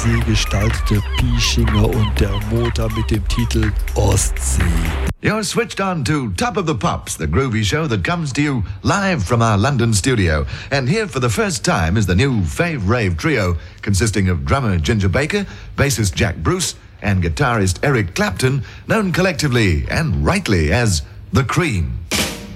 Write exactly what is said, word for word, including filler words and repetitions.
See gestaltete Pieschinger und der Motor mit dem Titel Ostsee. You're switched on to Top of the Pops, the groovy show that comes to you live from our London studio. And here for the first time is the new Fave Rave trio, consisting of drummer Ginger Baker, bassist Jack Bruce, and guitarist Eric Clapton, known collectively and rightly as The Cream.